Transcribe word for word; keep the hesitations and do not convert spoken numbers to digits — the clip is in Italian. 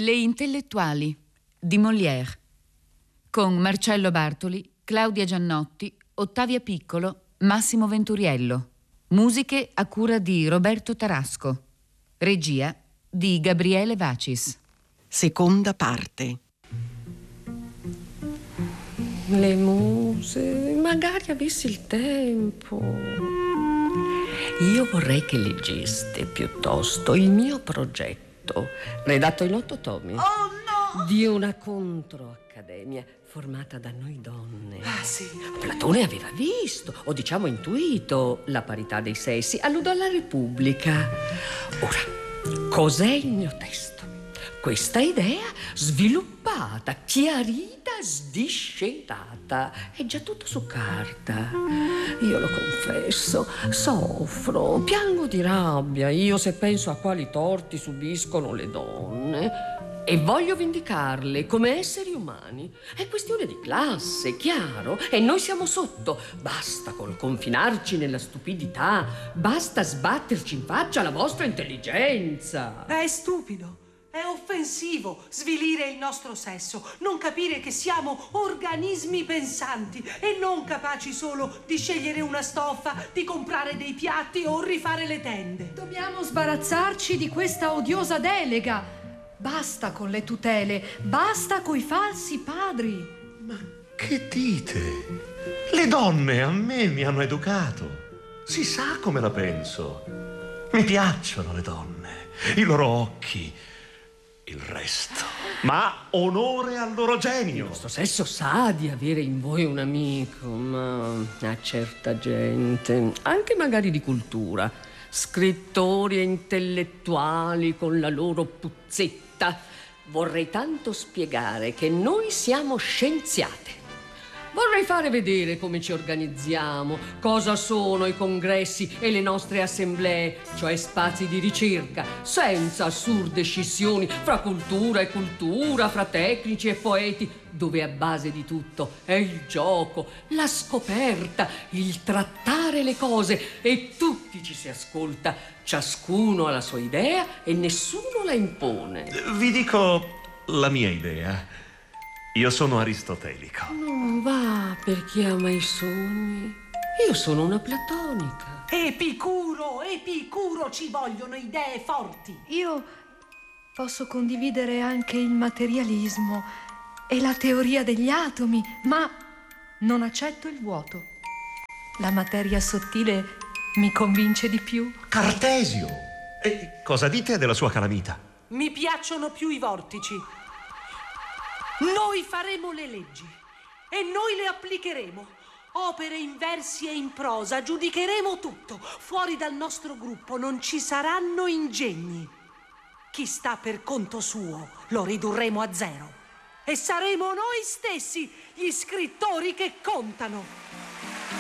Le intellettuali di Molière, con Marcello Bartoli, Claudia Giannotti, Ottavia Piccolo, Massimo Venturiello. Musiche a cura di Roberto Tarasco. Regia di Gabriele Vacis. Seconda parte. Le muse, magari avessi il tempo. Io vorrei che leggeste piuttosto il mio progetto, redatto in otto tomi. Oh no! Di una controaccademia formata da noi donne. Ah sì. Platone aveva visto, o diciamo intuito, la parità dei sessi. Alludo alla Repubblica. Ora, cos'è il mio testo? Questa idea sviluppata, chiarita, sdiscerata. È già tutto su carta. Io lo confesso, soffro, piango di rabbia io se penso a quali torti subiscono le donne. E voglio vendicarle come esseri umani. È questione di classe, chiaro. E noi siamo sotto. Basta col confinarci nella stupidità. Basta sbatterci in faccia alla vostra intelligenza. È stupido. È offensivo svilire il nostro sesso, non capire che siamo organismi pensanti e non capaci solo di scegliere una stoffa, di comprare dei piatti o rifare le tende. Dobbiamo sbarazzarci di questa odiosa delega. Basta con le tutele, basta coi falsi padri. Ma che dite? Le donne a me mi hanno educato. Si sa come la penso. Mi piacciono le donne, i loro occhi, il resto. Ma onore al loro genio. Questo sesso sa di avere in voi un amico, ma a certa gente, anche magari di cultura, scrittori e intellettuali con la loro puzzetta, vorrei tanto spiegare che noi siamo scienziate. Vorrei fare vedere come ci organizziamo, cosa sono i congressi e le nostre assemblee, cioè spazi di ricerca, senza assurde scissioni fra cultura e cultura, fra tecnici e poeti, dove a base di tutto è il gioco, la scoperta, il trattare le cose, e tutti ci si ascolta, ciascuno ha la sua idea e nessuno la impone. Vi dico la mia idea. Io sono aristotelico. Non va per chi ama i sogni. Io sono una platonica. Epicuro, Epicuro, ci vogliono idee forti. Io posso condividere anche il materialismo e la teoria degli atomi, ma non accetto il vuoto. La materia sottile mi convince di più. Cartesio! E cosa dite della sua calamita? Mi piacciono più i vortici. Noi faremo le leggi e noi le applicheremo. Opere in versi e in prosa, giudicheremo tutto. Fuori dal nostro gruppo non ci saranno ingegni. Chi sta per conto suo lo ridurremo a zero. E saremo noi stessi gli scrittori che contano.